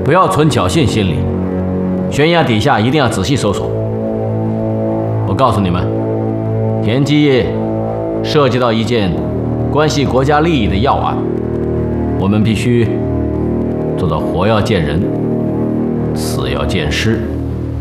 不要存侥幸心理，悬崖底下一定要仔细搜索。我告诉你们，田基业涉及到一件关系国家利益的要案，我们必须做到活要见人，死要见尸。